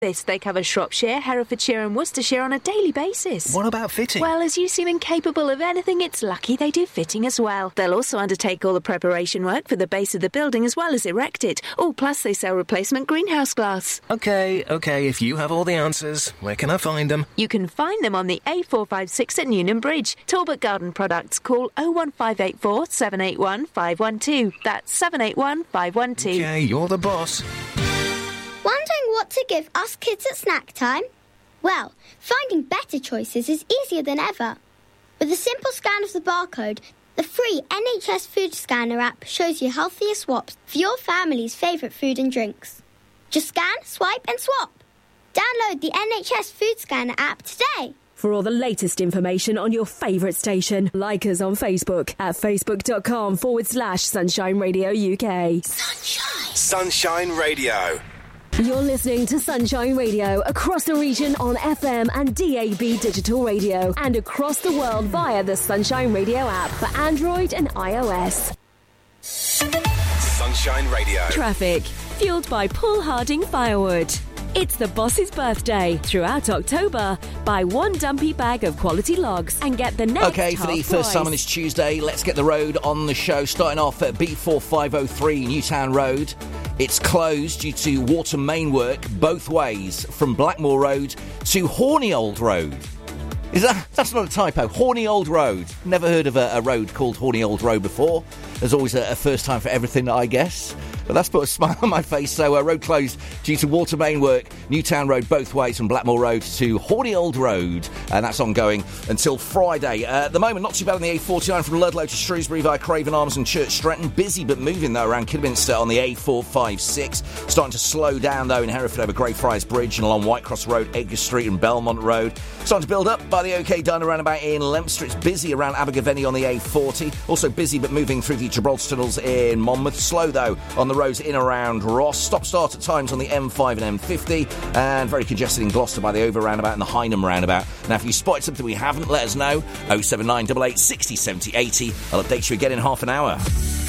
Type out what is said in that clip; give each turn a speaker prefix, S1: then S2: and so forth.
S1: They cover Shropshire, Herefordshire and Worcestershire on a daily basis.
S2: What about fitting?
S1: Well, as you seem incapable of anything, it's lucky they do fitting as well. They'll also undertake all the preparation work for the base of the building as well as erect it. Oh, plus they sell replacement greenhouse glass.
S2: OK, if you have all the answers, where can I find them?
S1: You can find them on the A456 at Newnham Bridge. Talbot Garden Products. Call 01584 781 512. That's 781 512.
S2: OK, you're the boss.
S3: Wondering what to give us kids at snack time? Well, finding better choices is easier than ever. With a simple scan of the barcode, the free NHS Food Scanner app shows you healthier swaps for your family's favourite food and drinks. Just scan, swipe and swap. Download the NHS Food Scanner app today.
S4: For all the latest information on your favourite station, like us on Facebook at facebook.com/Sunshine Radio UK.
S5: Sunshine Radio.
S4: You're listening to Sunshine Radio across the region on FM and DAB digital radio and across the world via the Sunshine Radio app for Android and iOS.
S5: Sunshine Radio.
S4: Traffic, fueled by Paul Harding Firewood. It's the boss's birthday. Throughout October, buy one dumpy bag of quality logs and get the next
S6: OK, for the first time on this Tuesday, let's get the road on the show. Starting off at B4503 Newtown Road. It's closed due to water main work both ways from Blackmore Road to Horny Old Road. That's not a typo. Horny Old Road. Never heard of a road called Horny Old Road before. There's always a first time for everything, I guess. But that's put a smile on my face. So road closed due to water main work. Newtown Road both ways from Blackmore Road to Horny Old Road. And that's ongoing until Friday. At the moment, not too bad on the A49 from Ludlow to Shrewsbury via Craven Arms and Church Stretton. Busy but moving, though, around Kidderminster on the A456. Starting to slow down, though, in Hereford over Greyfriars Bridge and along Whitecross Road, Edgar Street and Belmont Road. Starting to build up by the OK Diner roundabout in Leominster. It's busy around Abergavenny on the A40. Also busy but moving through the Gibraltar tunnels in Monmouth. Slow, though, on the roads in around Ross. Stop-start at times on the M5 and M50. And very congested in Gloucester by the Over roundabout and the Hynham roundabout. Now, if you spotted something we haven't, let us know. 07988 60 70 80. I'll update you again in half an hour.